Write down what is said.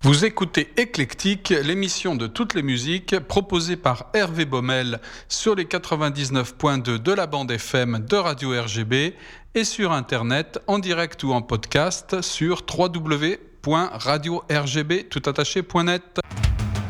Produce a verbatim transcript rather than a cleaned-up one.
Vous écoutez Éclectique, l'émission de toutes les musiques proposée par Hervé Baumel sur les quatre-vingt-dix-neuf virgule deux de la bande F M de Radio R G B et sur Internet en direct ou en podcast sur w w w point radio r g b tout attaché point net.